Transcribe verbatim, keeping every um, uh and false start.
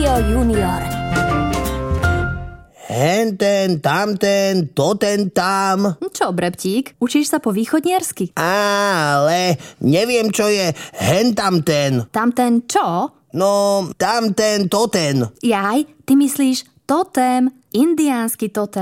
Rádio Junior. Henten, tamten, toten tam. Čo, Breptík, učíš sa po východniersky? Ale neviem, čo je hentamten. Tamten čo? No, tamten, toten. Jaj, ty myslíš totem, indiánsky totem.